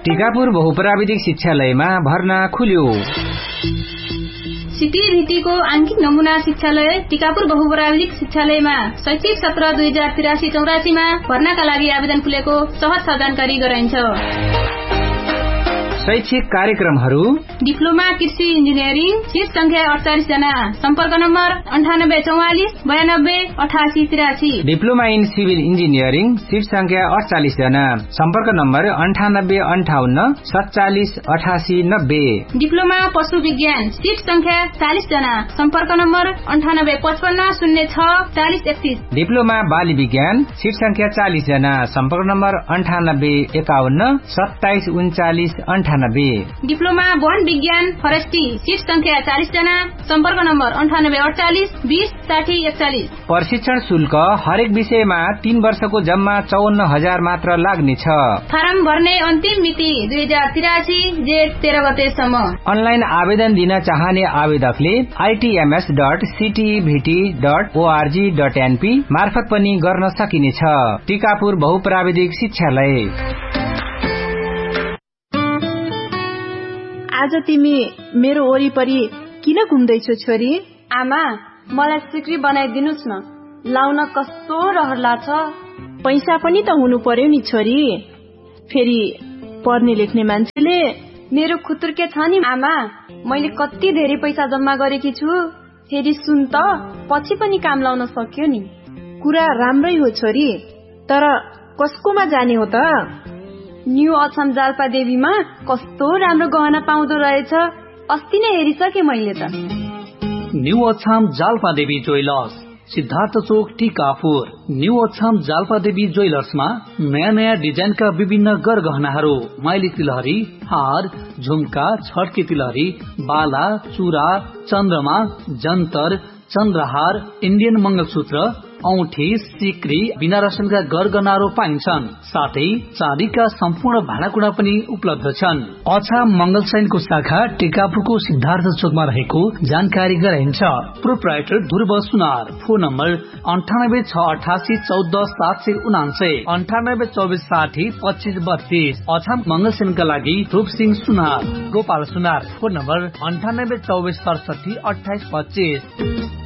टिकापुर बहुप्राविधिक शिक्षालयमा भर्ना खुल्यो। सीटीभीटीको आंशिक नमूना शिक्षालय टिकापुर बहुप्राविधिक शिक्षालयमा शैक्षिक सत्र 2083-84 मा भर्नाका लागि आवेदन खुलेको सहज जानकारी गराइन्छ। शैक्षिक कार्यक्रमहरू: डिप्लोमा कृषि इन्जिनियरिङ, सीट संख्या 48 जना, सम्पर्क number 9844 92 88 83। Diploma in civil engineering, seat संख्या 48 जना, सम्पर्क नम्बर 98 58 47 88 90। डिप्लोमा पशु विज्ञान, सीट संख्या 40 जना, सम्पर्क नम्बर 98 55 06 40 31। डिप्लोमा बाली विज्ञान, सीट संख्या 40 जना, सम्पर्क नम्बर 98 51 27 39 98। डिप्लोमा वन विज्ञान फरेस्टी, सीट संख्या 40 जना, सम्पर्क नम्बर 98 48 20 60 41। प्रशिक्षण शुल्क हरेक विषयमा 3 वर्षको जम्मा 54,000 मात्र लाग्नेछ। फारम भर्ने अन्तिम मिति 2083 जेठ 13 गतेसम्म। अनलाइन आवेदन दिन चाहने आवेदकले itms.ctvt.org.np मार्फत पनि गर्न सकिनेछ। टिकापुर बहुप्राविधिक शिक्षालय। आज तिमी मेरो वरिपरि किन घुम्दैछौ छोरी? आमा, मलाई सिक्री बनाइदिनुस् न, लाउन कस्तो रहर लाग्छ। पैसा पनि त हुनु पर्यो नि छोरी, फेरि पढ्ने लेख्ने मान्छेले। मेरो खुतुर्के छ नि आमा, मैले कति धेरै पैसा जम्मा गरेकी छु। फेरि सुन त, पछि पनि काम लाउन सक्यो नि। कुरा राम्रै हो छोरी, तर कसकोमा जाने हो त? न्यू अछाम जाल्पा देवीमा कस्तो राम्रो गहना पाउँदो रहेछ, अस्ति नै हेरिसके मैले त। न्यू अछाम जाल्पा देवी ज्वेलर्स, सिद्धार्थ चोक टिकापुर। न्यू अछाम जाल्पा देवी ज्वेलर्समा नयाँ नयाँ डिजाइनका विभिन्न गरगहनाहरू, माइली तिलहरी, हार, झुम्का, छड्के तिलहरी, बाला, चुरा, चन्द्रमा, जन्तर, चन्द्रहार, इन्डियन मंगलसूत्र, औठी, सिक्री, बिना रसनका गरगहनाहरू पाइन्छन्। साथै चाँदीका सम्पूर्ण भाँडाकुँडा पनि उपलब्ध छन्। अछाम मंगलसैनको शाखा टिकापुरको सिद्धार्थ चोकमा रहेको जानकारी गराइन्छ। प्रोप्राइटर ध्रुव सुनार। Phone number 98 688 14 779, 98 24 60 25 32। अछाम मंगलसैनका लागि रूपसिंह सुनार। गोपाल सुनार। Phone number 98 24 67 28 25।